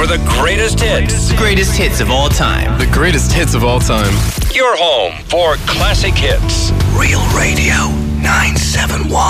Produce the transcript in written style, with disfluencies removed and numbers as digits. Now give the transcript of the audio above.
for the greatest hits. The greatest hits of all time. The greatest hits of all time. Your home for classic hits. Real Radio 971.